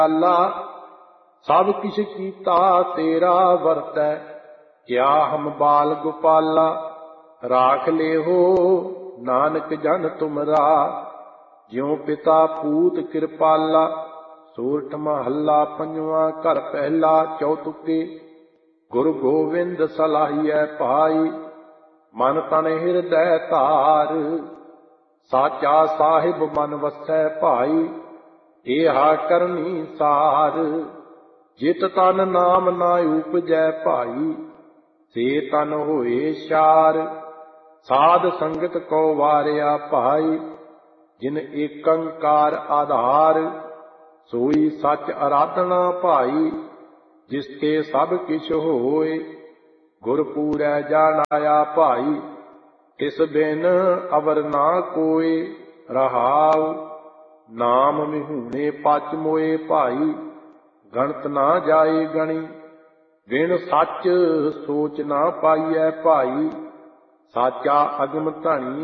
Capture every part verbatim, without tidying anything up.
अल्ला सब किछ कीता तेरा वरतै, क्या हम बाल गोपाला, राख ले हो नानक जन तुमरा, ज्यों पिता पूत कृपाला। सोरठ महला पंजवा घर पहला चौतुके, गुरु गोविंद सलाहिए पाई, मन तन हिरदय तार, साचा साहिब मन वसै भाई, एहा करनी सार। जित तन नाम ना उपजै भाई, से तन होए शार, साध संगत को वारिया भाई, जिन एकंकार आधार, सोई सच आराधना भाई, जिसते सब किछ होए, गुर पूरै जानाया भाई, तिस बिन अवर ना कोय, रहाउ नाम मिहूने पच मोए भाई, गणत ना जाए गणी, बिन सच सोच ना पाइयै भाई, साचा अगम धनी,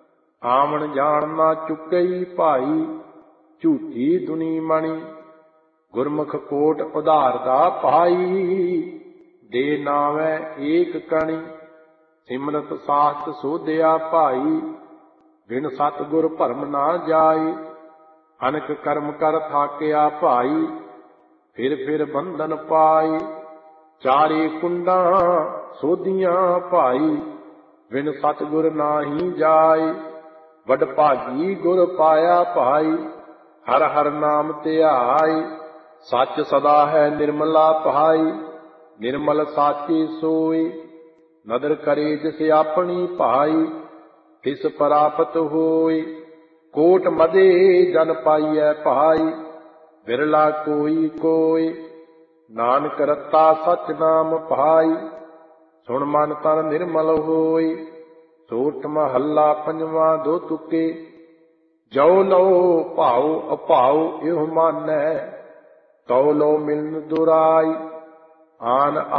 आमन जान ना चुकई भाई, झूठी दुनी मणि, गुरमुख कोट उधारदा भाई, दे नावै एक कणी, सिमरत सास्त सोधिया भाई, बिन सतगुर भरम ना जाए, अनक कर्म कर थाकिया भाई, फिर फिर बंधन पाए, चारे कुंडा सोधिया भाई, बिन सतगुर नाही जाए, वड भागी गुर पाया भाई, हर हर नाम ध्याय, सच सदा है निर्मला भाई, निर्मल साची सोई, नदर करे जिस अपनी भाई, तिस प्राप्त होय, कोट मदे जन पाइयै भाई, बिरला कोई कोय, नानक रत्ता सच नाम भाई, सुन मन तन निर्मल होय। सोरठ महला पंजवा दो तुके, जो लो भाव अभाव इह मानै, तौ लो मिलन दुराई, आन